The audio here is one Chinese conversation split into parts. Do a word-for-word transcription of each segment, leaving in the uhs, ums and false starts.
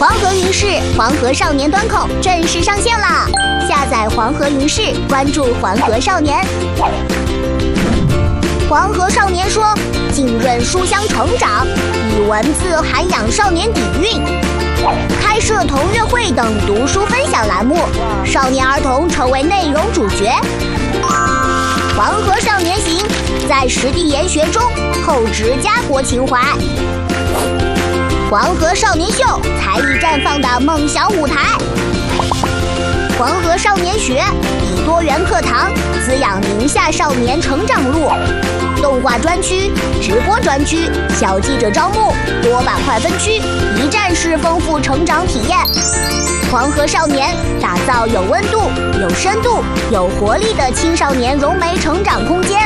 黄河云视黄河少年端口正式上线啦！下载黄河云视，关注黄河少年。黄河少年说，浸润书香成长，以文字涵养少年底蕴，开设同乐会等读书分享栏目，少年儿童成为内容主角。黄河少年行，在实地研学中厚植家国情怀。黄河少年秀，才艺绽放的梦想舞台。黄河少年学，以多元课堂滋养宁夏少年成长路。动画专区、直播专区、小记者招募，多板块分区，一站式丰富成长体验。黄河少年打造有温度、有深度、有活力的青少年融媒成长空间。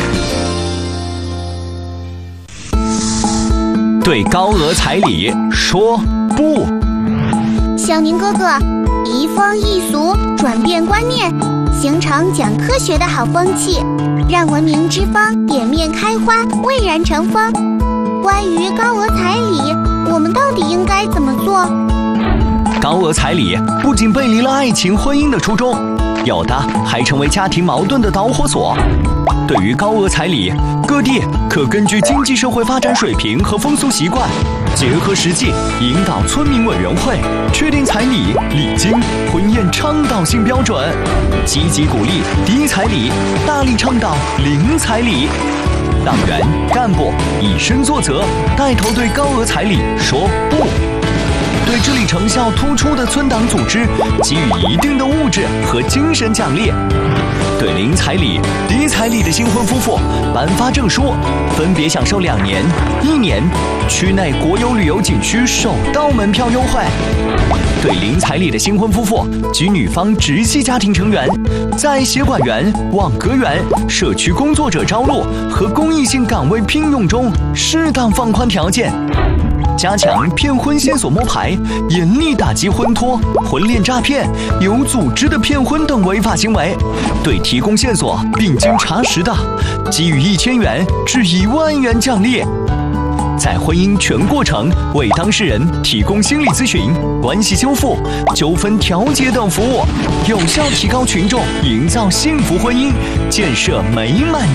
对高额彩礼说不。 小宁哥哥，移风易俗，转变观念，形成讲科学的好风气，让文明之风点面开花，蔚然成风。关于高额彩礼，我们到底应该怎么做？ 高额彩礼不仅背离了爱情婚姻的初衷，有的还成为家庭矛盾的导火索。对于高额彩礼，各地可根据经济社会发展水平和风俗习惯，结合实际引导村民委员会确定彩礼、礼金、婚宴倡导性标准，积极鼓励低彩礼，大力倡导零彩礼。党员干部以身作则，带头对高额彩礼说不。对治理成效突出的村党组织给予一定的物质和精神奖励。对零彩礼、低彩礼的新婚夫妇颁发证书，分别享受两年、一年区内国有旅游景区首到门票优惠。对零彩礼的新婚夫妇及女方直系家庭成员，在协管员、网格员、社区工作者招录和公益性岗位聘用中适当放宽条件。加强骗婚线索摸排，严厉打击婚托、婚恋诈骗、有组织的骗婚等违法行为。对提供线索并经查实的，给予一千元至一万元奖励。在婚姻全过程为当事人提供心理咨询、关系修复、纠纷调解等服务，有效提高群众营造幸福婚姻、建设美满